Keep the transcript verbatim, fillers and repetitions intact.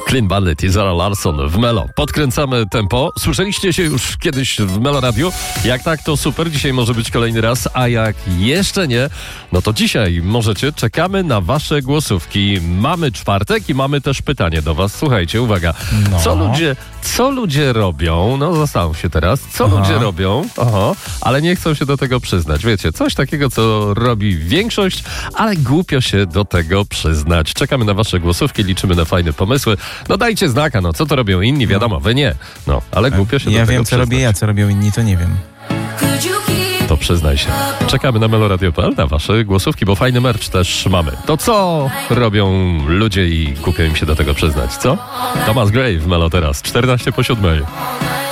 Clean Bandit i Zara Larsson w Melo. Podkręcamy tempo. Słyszeliście się już kiedyś w Melo Radio? Jak tak, to super. Dzisiaj może być kolejny raz, a jak jeszcze nie, no to dzisiaj możecie. Czekamy na wasze głosówki. Mamy czwartek i mamy też pytanie do was. Słuchajcie, uwaga. No. Co ludzie, co ludzie robią? No zastanów się teraz. Co Aha. ludzie robią? Aha, ale nie chcą się do tego przyznać. Wiecie, coś takiego, co robi większość, ale głupio się do tego przyznać. Czekamy na wasze głosówki, liczymy na fajne pomysły. No dajcie znaka, no co to robią inni, wiadomo, wy nie. No, ale głupio się Ja do tego wiem, co przyznać. robię ja, co robią inni, to nie wiem. To przyznaj się. Czekamy na meloradio kropka p l, na wasze głosówki, bo fajny merch też mamy. To co robią ludzie i głupio im się do tego przyznać, co? Thomas Gray w Melo teraz, czternaście po siódmej.